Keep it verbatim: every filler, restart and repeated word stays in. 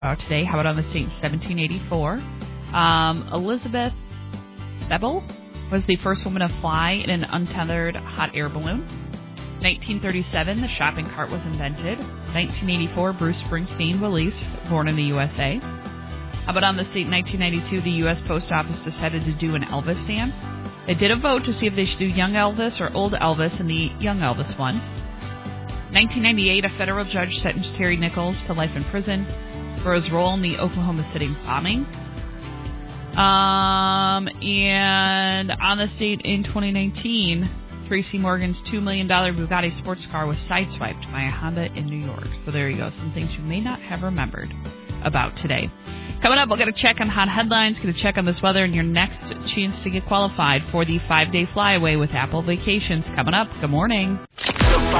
uh, today. How about on this date in seventeen eighty-four? Um, Elizabeth Bebel was the first woman to fly in an untethered hot air balloon. nineteen thirty-seven, the shopping cart was invented. nineteen eighty-four, Bruce Springsteen released Born in the U S A. How about on this date in nineteen ninety-two, the U S Post Office decided to do an Elvis stand. They did a vote to see if they should do Young Elvis or Old Elvis, and the Young Elvis won. nineteen ninety-eight, a federal judge sentenced Terry Nichols to life in prison for his role in the Oklahoma City bombing. Um, and on this date in twenty nineteen, Tracy Morgan's two million dollars Bugatti sports car was sideswiped by a Honda in New York. So there you go. Some things you may not have remembered about today. Coming up, we'll get a check on hot headlines, get a check on this weather, and your next chance to get qualified for the five-day flyaway with Apple Vacations. Coming up. Good morning.